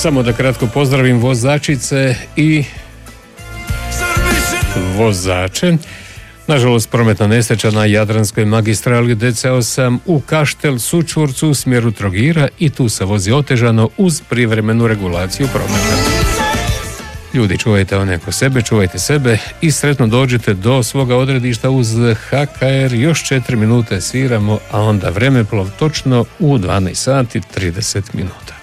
Samo da kratko pozdravim vozačice i vozače. Nažalost, prometna nesreća na Jadranskoj magistrali DC8 u Kaštel Sučurcu u smjeru Trogira i tu se vozi otežano uz privremenu regulaciju prometa. Ljudi, čuvajte one oko sebe, čuvajte sebe i sretno dođete do svoga odredišta uz HKR. Još 4 minute sviramo, a onda vremeplov točno u 12 sati 30 minuta.